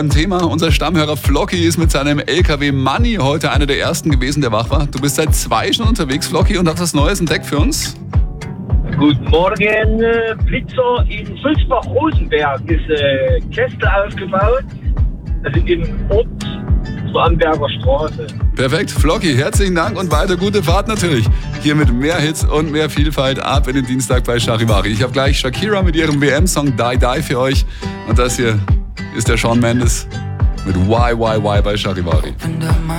Thema. Unser Stammhörer Flocky ist mit seinem LKW Money heute einer der ersten gewesen, der wach war. Du bist seit 2 schon unterwegs, Flocky, und hast was Neues entdeckt für uns? Guten Morgen, Blitzer in Sulzbach-Rosenberg ist Kestel aufgebaut, also im Ort zur Amberger Straße. Perfekt, Flocky, herzlichen Dank und weiter gute Fahrt natürlich. Hier mit mehr Hits und mehr Vielfalt ab in den Dienstag bei Charivari. Ich habe gleich Shakira mit ihrem WM-Song Die Die für euch und das hier ist der Shawn Mendes mit Why bei Charivari.